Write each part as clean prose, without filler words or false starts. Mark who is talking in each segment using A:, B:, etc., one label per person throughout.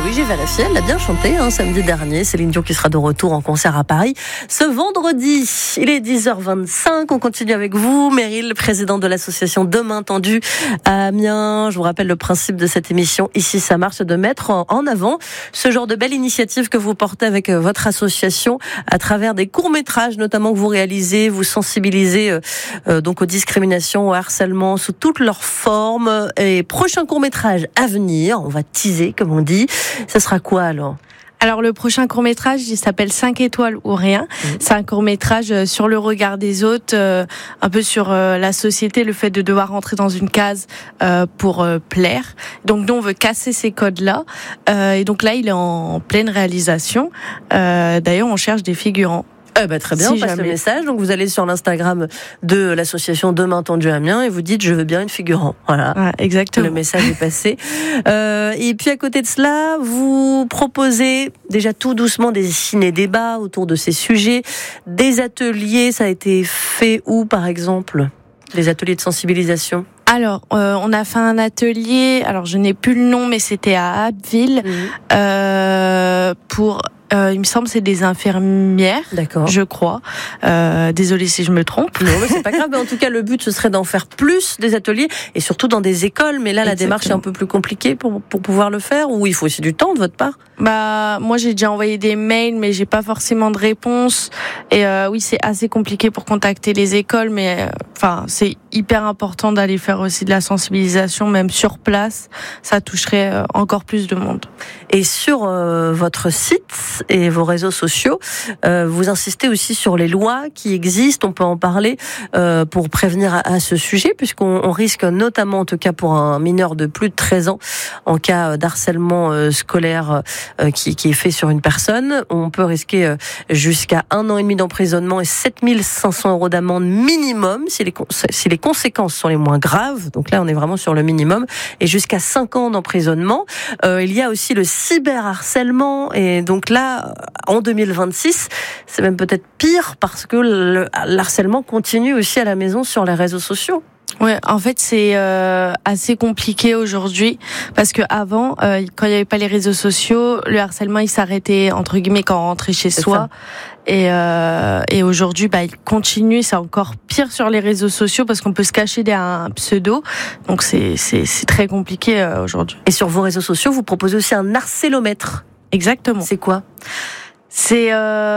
A: oui, j'ai vérifié, elle l'a bien chanté samedi dernier. Céline Dion qui sera de retour en concert à Paris ce vendredi. Il est 10h25, on continue avec vous. Meryl, présidente de l'association Demain Tendu à Amiens. Je vous rappelle le principe de cette émission, ici ça marche, de mettre en avant ce genre de belle initiative que vous portez avec votre association à travers des courts-métrages notamment que vous réalisez, vous sensibilisez donc aux discriminations, au harcèlement sous toutes leurs formes. Et prochain court-métrage à venir, on va teaser comme on dit, ça sera quoi alors ?
B: Alors le prochain court-métrage, il s'appelle 5 étoiles ou rien. C'est un court-métrage sur le regard des autres, un peu sur la société, le fait de devoir rentrer dans une case pour plaire. Donc nous, on veut casser ces codes-là. Et donc là, il est en pleine réalisation. D'ailleurs, on cherche des figurants.
A: Très bien, on passe le message. Donc vous allez sur l'Instagram de l'association Demain Tendu à Amiens et vous dites je veux bien une figurant. Voilà,
B: exactement.
A: Le message est passé. Et puis à côté de cela, vous proposez déjà tout doucement des ciné-débats autour de ces sujets, des ateliers. Ça a été fait où par exemple ? Des ateliers de sensibilisation ?
B: Alors, on a fait un atelier, alors je n'ai plus le nom, mais c'était à Abbeville, pour... il me semble c'est des infirmières,
A: d'accord,
B: je crois. Désolée si je me trompe.
A: Non, mais c'est pas grave. Mais en tout cas, le but ce serait d'en faire plus des ateliers et surtout dans des écoles. Mais là, la démarche est un peu plus compliquée pour pouvoir le faire. Ou il faut aussi du temps de votre part.
B: Moi, j'ai déjà envoyé des mails, mais j'ai pas forcément de réponse. Et oui, c'est assez compliqué pour contacter les écoles, mais c'est hyper important d'aller faire aussi de la sensibilisation, même sur place. Ça toucherait encore plus de monde.
A: Et sur votre site et vos réseaux sociaux, vous insistez aussi sur les lois qui existent. On peut en parler pour prévenir à ce sujet, puisqu'on risque notamment, en tout cas pour un mineur de plus de 13 ans, en cas d'harcèlement scolaire qui est fait sur une personne, on peut risquer jusqu'à 1 an et demi d'emprisonnement et 7 500 € d'amende minimum si les conséquences sont les moins graves. Donc là, on est vraiment sur le minimum, et jusqu'à 5 ans d'emprisonnement. Il y a aussi le cyberharcèlement, et donc là, en 2026, c'est même peut-être pire parce que le harcèlement continue aussi à la maison sur les réseaux sociaux.
B: Ouais, en fait, c'est assez compliqué aujourd'hui parce que avant, quand il n'y avait pas les réseaux sociaux, le harcèlement il s'arrêtait entre guillemets quand on rentrait chez soi. Et aujourd'hui, il continue. C'est encore pire sur les réseaux sociaux parce qu'on peut se cacher derrière un pseudo. Donc c'est très compliqué aujourd'hui.
A: Et sur vos réseaux sociaux, vous proposez aussi un harcélomètre.
B: Exactement.
A: C'est quoi ?
B: C'est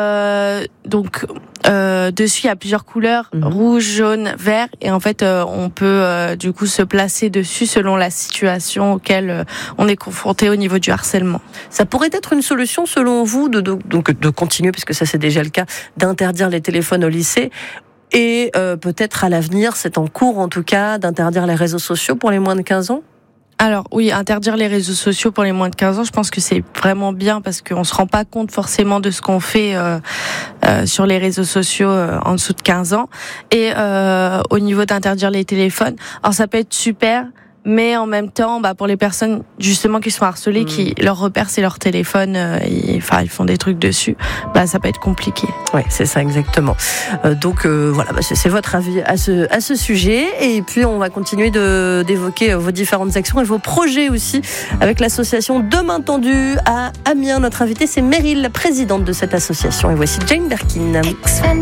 B: dessus il y a plusieurs couleurs, rouge, jaune, vert, et en fait on peut du coup se placer dessus selon la situation auquel on est confronté au niveau du harcèlement.
A: Ça pourrait être une solution selon vous de continuer, puisque ça c'est déjà le cas, d'interdire les téléphones au lycée, et peut-être à l'avenir, c'est en cours en tout cas, d'interdire les réseaux sociaux pour les moins de 15 ans ?
B: Alors oui, interdire les réseaux sociaux pour les moins de 15 ans, je pense que c'est vraiment bien parce qu'on se rend pas compte forcément de ce qu'on fait sur les réseaux sociaux en dessous de 15 ans. Et au niveau d'interdire les téléphones, alors ça peut être super, mais en même temps, pour les personnes justement qui sont harcelées, qui leur repère c'est leur téléphone, ils font des trucs dessus, ça peut être compliqué.
A: Oui, c'est ça exactement. Donc voilà, c'est votre avis à ce sujet. Et puis on va continuer d'évoquer vos différentes actions et vos projets aussi avec l'association Demain Tendu à Amiens. Notre invitée c'est Meryl, présidente de cette association. Et voici Jane Birkin.